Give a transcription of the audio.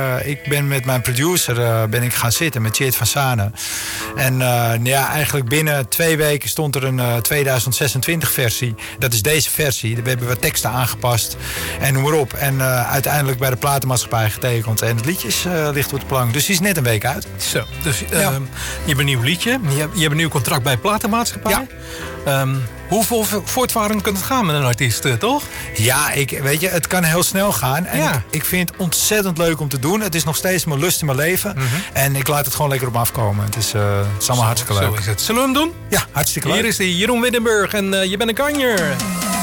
Ik ben met mijn producer ben ik gaan zitten met Tjeerd van Sanen. En eigenlijk binnen 2 weken stond er een 2026 versie. Dat is deze versie. We hebben wat teksten aangepast en noem maar op. En uiteindelijk bij de platenmaatschappij getekend. En het liedje ligt op de plank. Dus die is net een week uit. Zo, dus je hebt een nieuw liedje. Je hebt een nieuw contract bij de platenmaatschappij. Ja. Hoe voortvarend kan het gaan met een artiest, toch? Ja, het kan heel snel gaan. En ik vind het ontzettend leuk om te doen. Het is nog steeds mijn lust in mijn leven. Mm-hmm. En ik laat het gewoon lekker op me afkomen. Het is allemaal hartstikke leuk. Zo is het. Zullen we hem doen? Ja, hartstikke leuk. Hier is de Jeroen Widdenburg en Je bent een kanjer.